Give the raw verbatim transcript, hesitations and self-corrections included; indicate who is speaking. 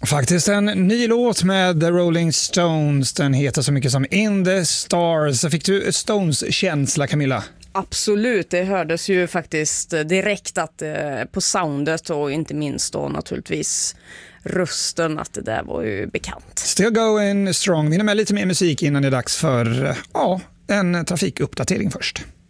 Speaker 1: Faktiskt en ny låt med The Rolling Stones. Den heter så mycket som In the Stars. Fick du Stones-känsla, Camilla?
Speaker 2: Absolut, det hördes ju faktiskt direkt att eh, på soundet och inte minst då naturligtvis rösten, att det där var ju bekant.
Speaker 1: Still going strong. Vi hinner med lite mer musik innan det är dags för ja, en trafikuppdatering först.